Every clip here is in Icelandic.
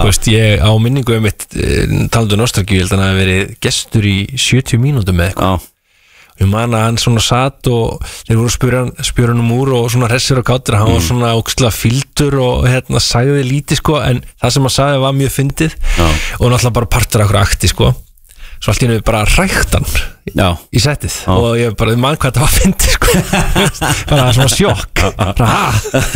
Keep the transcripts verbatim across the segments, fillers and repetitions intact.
veist, ég á minningu um mitt taldu nostalgíu, ég held að hann hafi verið gestur í sjötíu mínútum með eitthvað. Ég man að hann svona satt og þeir voru að spjöra hann um úr og svona hressir og kátir, hann mm. var svona ógeðslega fíldur og hérna sagði lítið sko, en það sem hann sagði var mjög fyndið og náttúrulega bara partur af okkur akti sko. Svo allt í hennu bara rækt hann Já. Í settið Já. Og ég bara, mann hvað þetta var fyndið sko. Bara svona sjokk bara ha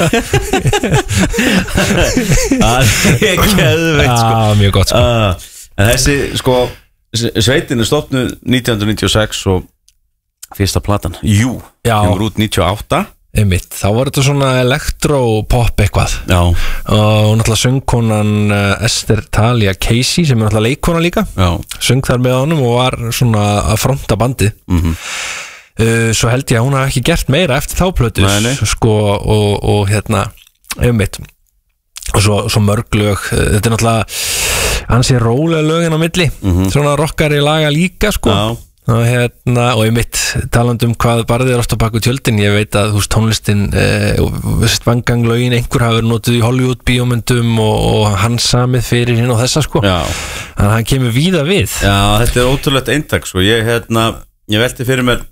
Það er geðveikt sko. Já, mjög gott sko. uh, En þessi sko sveitin er stofnuð nítján hundruð níutíu og sex og fyrsta platan, jú, kemur út níutíu og átta Einmitt, þá var þetta svona elektropop eitthvað Já. Og náttúrulega söngkonan Esther Talia Casey sem er náttúrulega leikkona líka Já. Söng þar með honum og var svona að fronta bandið mm-hmm. uh, Svo held ég að hún hafi ekki gert meira eftir þá plötu sko, og, og hérna einmitt og svo, svo mörg lög þetta er náttúrulega ansi rólega lögin á milli mm-hmm. svona rockari laga líka sko Já. Og hérna, og ég mitt talandi um hvað barðið er ofta baku tjöldin ég veit að þú veist tónlistin eh, vanganglögin einhver hafa verið notuð í Hollywood bíómyndum og, og hann samið fyrir hinn og þessa sko Já. Þannig að hann kemur víða við Já, þetta er ótrúlegt eintak sko ég, hérna, ég velti fyrir mér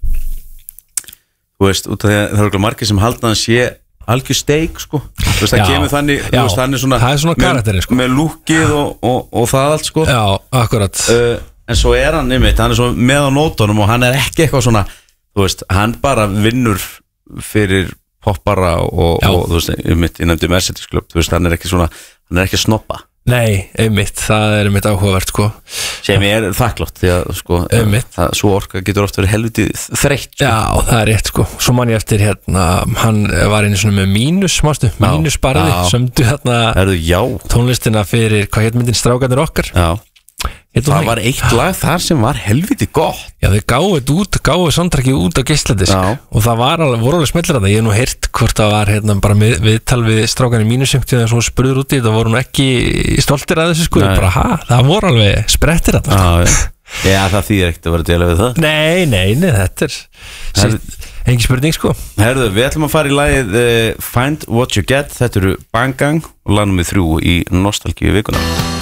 þú veist, út af því að það eru margir sem halda hann sé algjör steik sko þú veist, það kemur þannig, þú veist, hann er svona, er svona með, sko. með lúkið og, og, og það allt sko Já, akkurat uh, En svo er hann einmitt, hann er svo með á nótunum og hann er ekki eitthvað svona, þú veist, hann bara vinnur fyrir poppara og, og þú veist, einmitt, ég nefndi Mercedes Club, þú veist, hann er ekki svona, hann er ekki snoppa. Nei, einmitt, það er einmitt áhugavert, sko. Sem ég er þakklátt, því að, sko, það, svo orka getur oft verið helviti þreytt. Sko. Já, það er rétt, sko. Svo man ég eftir, hérna, hann var einu svona með mínus, mástu, mínusbarði, sömdu, hérna, tónlistina fyrir, hvað heit myndin, Strákarnir okkar. Já. Það var eitt lag þar sem var helviti gott. Já, þau gáðu út, gáðu soundtrackið út á geisladisk og það var alveg, voru alveg smellir að það. Ég hef nú heyrt hvort það var hérna bara með, viðtal við Strákarnir mínusjöngti þegar svona spurður út í þetta, voru nú ekki stoltir að þessu sko, bara ha, það voru alveg sprettir að það. Já, já, það þýðir ekkert að vera að dela við það. Nei, nei, nei, þetta er síst, engin spurning sko. Herðu, við ætlum að fara í lagið uh, Find What You Get, þetta eru Bang Gang og lag númer þrjú í Nostalgíu vikuna.